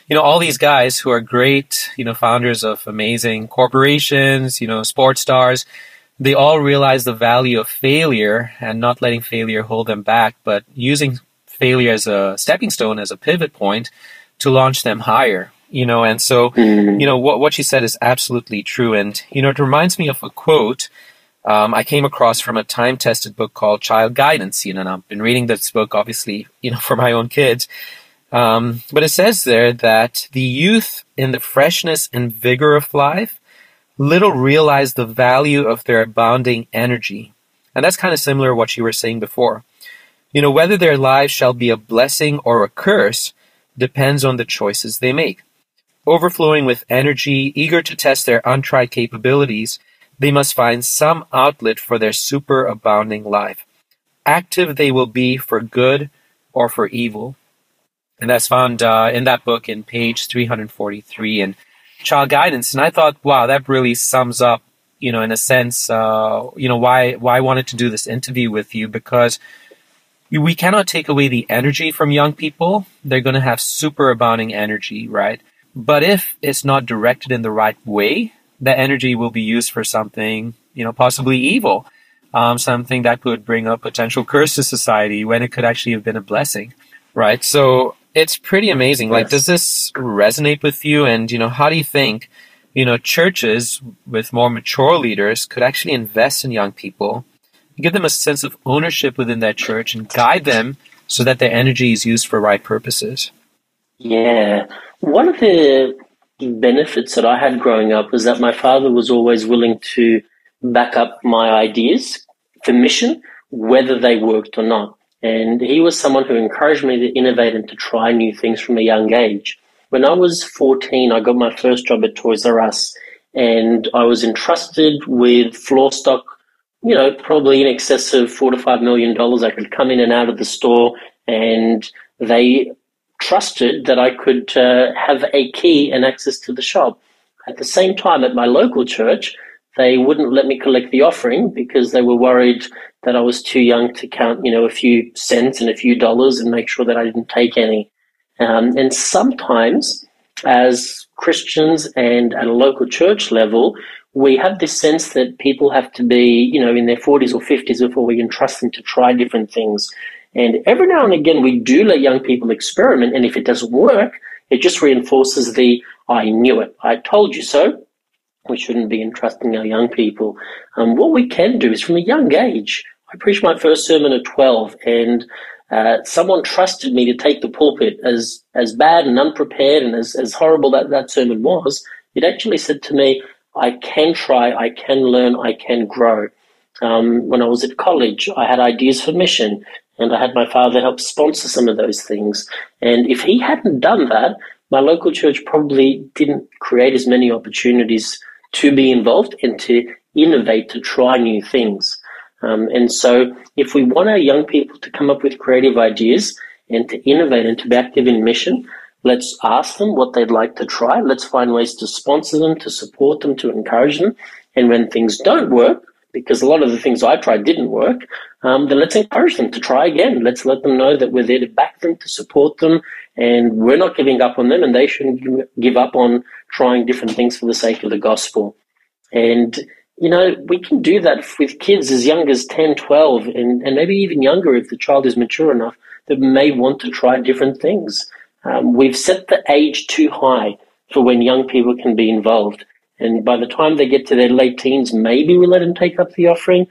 all these guys who are great, founders of amazing corporations, sports stars, they all realize the value of failure and not letting failure hold them back, but using failure as a stepping stone, as a pivot point to launch them higher, and so, what you said is absolutely true. And, it reminds me of a quote I came across from a time-tested book called Child Guidance, and I've been reading this book, obviously, for my own kids. But it says there that the youth in the freshness and vigor of life little realize the value of their abounding energy. And that's kind of similar to what you were saying before. Whether their lives shall be a blessing or a curse depends on the choices they make. Overflowing with energy, eager to test their untried capabilities, they must find some outlet for their superabounding life. Active they will be for good or for evil. And that's found in that book in page 343 in Child Guidance. And I thought, wow, that really sums up, in a sense, why I wanted to do this interview with you, because we cannot take away the energy from young people. They're going to have superabounding energy, right? But if it's not directed in the right way, that energy will be used for something, possibly evil, something that could bring a potential curse to society when it could actually have been a blessing, right? So it's pretty amazing. Like, does this resonate with you? And, how do you think, churches with more mature leaders could actually invest in young people, give them a sense of ownership within that church and guide them so that their energy is used for right purposes? Yeah. One of the benefits that I had growing up was that my father was always willing to back up my ideas for mission, whether they worked or not. And he was someone who encouraged me to innovate and to try new things from a young age. When I was 14, I got my first job at Toys R Us, and I was entrusted with floor stock, probably in excess of $4 to $5 million. I could come in and out of the store, and they trusted that I could have a key and access to the shop. At the same time, at my local church, they wouldn't let me collect the offering because they were worried that I was too young to count, a few cents and a few dollars and make sure that I didn't take any. And sometimes, as Christians and at a local church level, we have this sense that people have to be, in their 40s or 50s before we can trust them to try different things. And every now and again, we do let young people experiment. And if it doesn't work, it just reinforces the, I knew it, I told you so. We shouldn't be entrusting our young people. What we can do is from a young age, I preached my first sermon at 12, and someone trusted me to take the pulpit. As bad and unprepared and as horrible that sermon was, it actually said to me, I can try, I can learn, I can grow. When I was at college, I had ideas for mission, and I had my father help sponsor some of those things. And if he hadn't done that, my local church probably didn't create as many opportunities to be involved and to innovate, to try new things. And so if we want our young people to come up with creative ideas and to innovate and to be active in mission, let's ask them what they'd like to try. Let's find ways to sponsor them, to support them, to encourage them. And when things don't work, because a lot of the things I tried didn't work, then let's encourage them to try again. Let's let them know that we're there to back them, to support them, and we're not giving up on them, and they shouldn't give up on trying different things for the sake of the gospel. And, we can do that with kids as young as 10, 12, and maybe even younger if the child is mature enough that may want to try different things. We've set the age too high for when young people can be involved. And by the time they get to their late teens, maybe we let them take up the offering.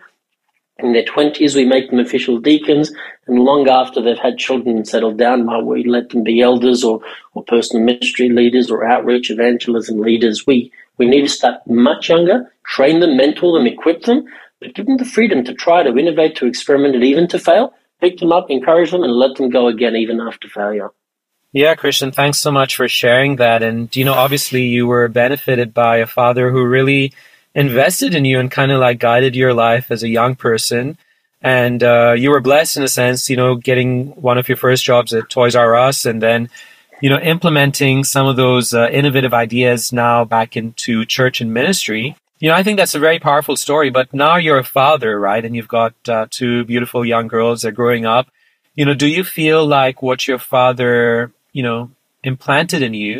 In their 20s, we make them official deacons. And long after they've had children and settled down, we let them be elders or personal ministry leaders or outreach evangelism leaders. We need to start much younger, train them, mentor them, equip them, but give them the freedom to try, to innovate, to experiment, and even to fail. Pick them up, encourage them, and let them go again even after failure. Yeah, Christian, thanks so much for sharing that. And, obviously you were benefited by a father who really invested in you and kind of like guided your life as a young person. And you were blessed in a sense, getting one of your first jobs at Toys R Us and then, implementing some of those innovative ideas now back into church and ministry. I think that's a very powerful story. But now you're a father, right? And you've got two beautiful young girls that are growing up. Do you feel like what your father implanted in you